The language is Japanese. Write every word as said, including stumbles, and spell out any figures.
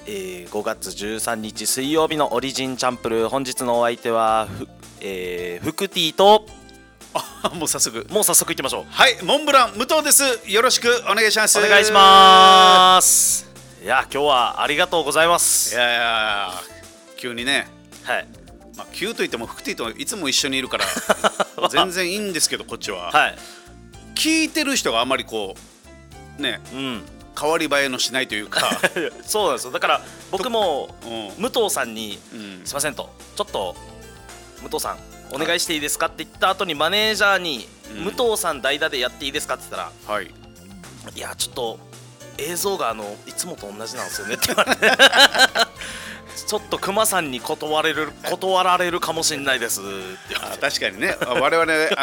えー、ごがつじゅうさんにち水曜日のオリジンチャンプルー、本日のお相手はふ、えー、フクティとあもう早速もう早速いきましょう。 はい、モンブラン武藤です。よろしくお願いします。 お願いします。いや今日はありがとうございます。 いやいや急にね、 はい、 まあ、急といってもフクティといつも一緒にいるから全然いいんですけど、こっちは、 はい、 聞いてる人があまりこうね、 うん、 変わり映えのしないというかそうなんですよ。だから僕もうん、 武藤さんに、うん、すいませんと、ちょっと武藤さんお願いしていいですかって言った後にマネージャーに、うん、武藤さん代打でやっていいですかって言ったら、はい、いやちょっと映像があのいつもと同じなんですよねって言われてちょっと熊さんに断れる断られるかもしれないですって言われて。 あ確かにね、我々